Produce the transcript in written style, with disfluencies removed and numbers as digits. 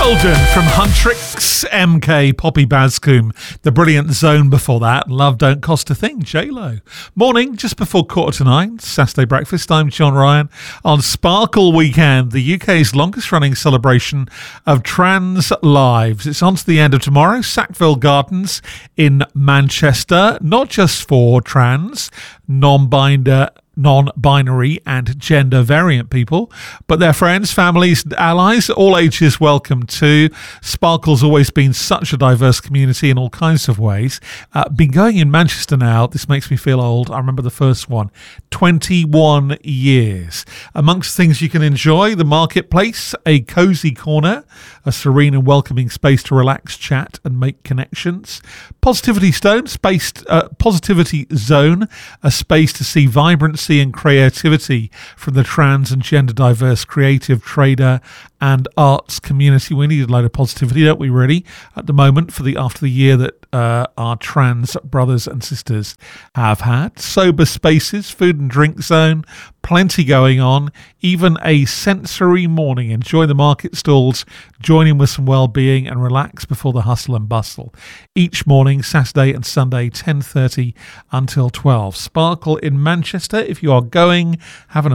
Golden from Huntrix, MK, Poppy Bascombe, The Brilliant Zone before that, Love Don't Cost a Thing, J-Lo. Morning, just before 8:45, Saturday Breakfast, I'm John Ryan. On Sparkle Weekend, the UK's longest running celebration of trans lives. It's on to the end of tomorrow, Sackville Gardens in Manchester, not just for trans, non-binary and gender variant people, but their friends, families, allies, all ages welcome too. Sparkle's always been such a diverse community in all kinds of ways. Been going in Manchester now, this makes me feel old, I remember the first one, 21 years. Amongst things you can enjoy, the marketplace, a cosy corner, a serene and welcoming space to relax, chat and make connections. Positivity Zone, a space to see vibrancy and creativity from the trans and gender diverse creative, trader and arts community. We need a load of positivity, don't we, really, at the moment after the year that our trans brothers and sisters have had. Sober spaces, food and drink zone, plenty going on, even a sensory morning. Enjoy the market stalls, join in with some well-being and relax before the hustle and bustle. Each morning, Saturday and Sunday, 10:30 until 12. Sparkle in Manchester. If you are going, have an